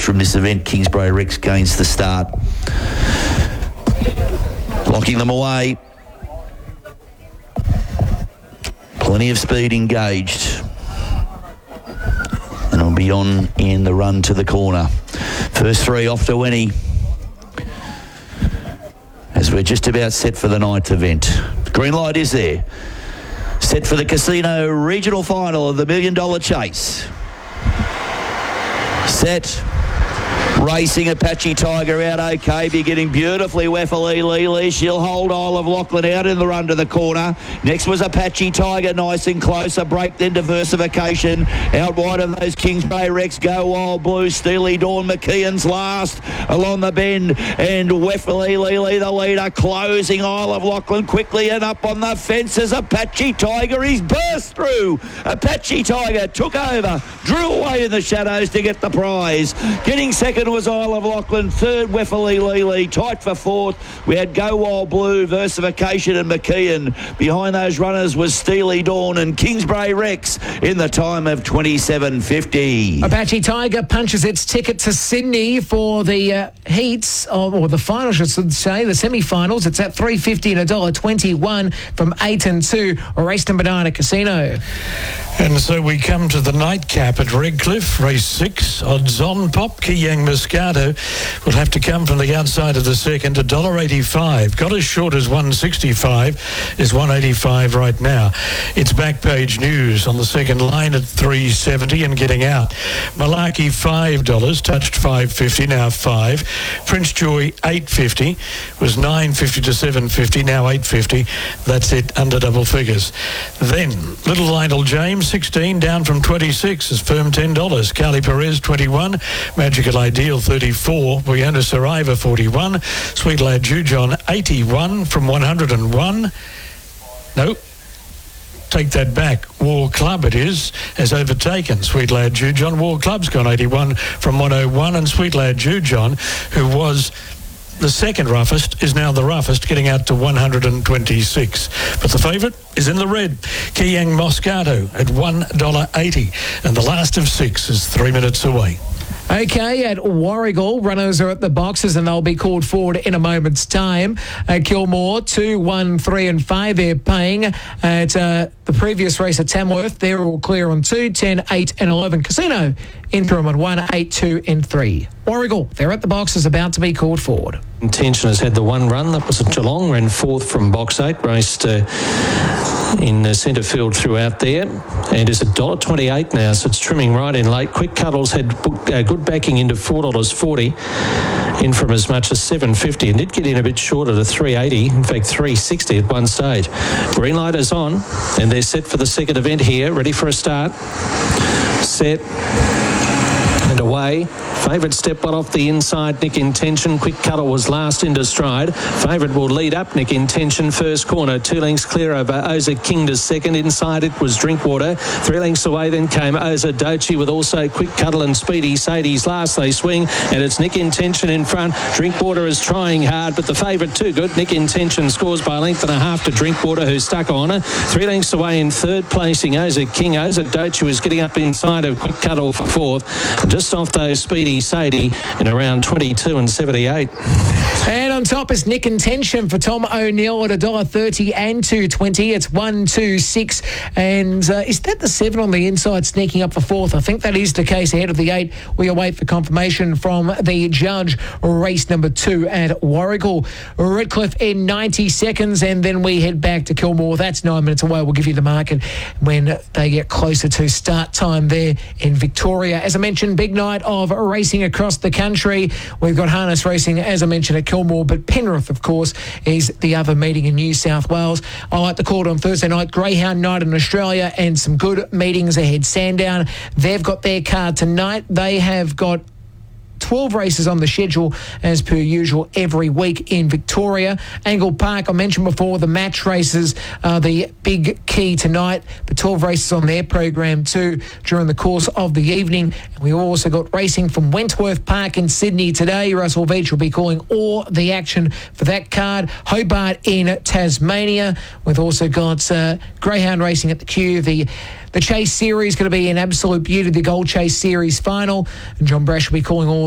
from this event. Kingsbury Rex gains the start. Locking them away. Plenty of speed engaged. And it'll be on in the run to the corner. First three off to Winnie. As we're just about set for the ninth event. Green light is there. Set for the Casino Regional Final of the $1 Million Chase. Set. Racing Apache Tiger out okay, beginning beautifully Wefali Lili. She'll hold Isle of Lachlan out in the run to the corner. Next was Apache Tiger, nice and close. A break, then Diversification. Out wide of those Kingsbury Rex, Go Wild Blue, Steely Dawn, McKeon's last along the bend. And Wefali Lili, the leader, closing Isle of Lachlan quickly and up on the fences. Apache Tiger, he's burst through. Apache Tiger took over, drew away in the shadows to get the prize. Getting second was Isle of Lachlan, third Wefali Lili, tight for fourth. We had Go Wild Blue, Versification and McKeon. Behind those runners was Steely Dawn and Kingsbury Rex in the time of 27.50. Apache Tiger punches its ticket to Sydney for the heats, or the finals, I should say, the semi-finals. It's at $3.50 and $1.21 from 8 and 2, race number 9 at Casino. And so we come to the nightcap at Redcliffe, race 6, odds on Pop. Kiyang Moscato will have to come from the outside of the second, $1.85. Got as short as 165, is 185 right now. It's Backpage News on the second line at $3.70 and getting out. Malarkey $5, touched $5.50, now $5. Prince Joy $8.50, was $9.50 to $7.50, now $8.50. That's it, under double figures. Then Little Lionel James 16, down from 26, is firm $10. Carly Perez 21, Magical Ideal 34, Brianna Saraiva 41, Sweet Lad Jujon 81 from 101. Nope. Take that back. War Club it is, has overtaken Sweet Lad Jujon. War Club's gone 81 from 101, and Sweet Lad Jujon, who was the second roughest, is now the roughest, getting out to 126. But the favourite is in the red. Kiyang Moscato at $1.80. And the last of 6 is 3 minutes away. Okay, at Warragul, runners are at the boxes and they'll be called forward in a moment's time. Kilmore, 2, 1, 3 and 5. They're paying at the previous race at Tamworth. They're all clear on 2, 10, 8 and 11. Casino, interim on 1, 8, 2 and 3. Warragul, they're at the boxes, about to be called forward. Intention has had the one run. That was at Geelong, ran fourth from box 8, raced in centre field throughout there, and is $1.28 now, so it's trimming right in late. Quick Cuddles had good backing into $4.40, in from as much as $7.50, and did get in a bit shorter to $3.80, in fact $3.60 at one stage. Green light is on, and they're set for the second event here, ready for a start. Set and away. Favourite step one off the inside, Nick Intention. Quick Cuddle was last into stride. Favourite will lead up, Nick Intention. First corner, 2 lengths clear over Oza King to second. Inside it was Drinkwater. 3 lengths away then came Oza Dochi with also Quick Cuddle and Speedy Sadie's last. They swing and it's Nick Intention in front. Drinkwater is trying hard, but the favourite too good. Nick Intention scores by a length and a half to Drinkwater, who's stuck on her. 3 lengths away in third placing Oza King. Oza Dochi was getting up inside of Quick Cuddle for fourth. Just off those Speedy Sadie in around 22 and 78. And on top is Nick Intention for Tom O'Neill at $1.30 and $2.20. It's 1, 2, 6. And is that the 7 on the inside sneaking up for fourth? I think that is the case ahead of the 8. We await for confirmation from the judge. Race number 2 at Warragul. Redcliffe in 90 seconds, and then we head back to Kilmore. That's 9 minutes away. We'll give you the market when they get closer to start time there in Victoria. As I mentioned, big night of racing across the country. We've got harness racing, as I mentioned, at Kilmore, but Penrith, of course, is the other meeting in New South Wales. I like to call it on Thursday night, Greyhound night in Australia, and some good meetings ahead. Sandown, they've got their card tonight. They have got 12 races on the schedule as per usual every week in Victoria. Angle Park, I mentioned before, the match races are the big key tonight. The 12 races on their program too during the course of the evening. And we also got racing from Wentworth Park in Sydney today. Russell Beach will be calling all the action for that card. Hobart in Tasmania. We've also got Greyhound racing at the Q. The Chase Series going to be an absolute beauty, the Gold Chase Series final. And John Brash will be calling all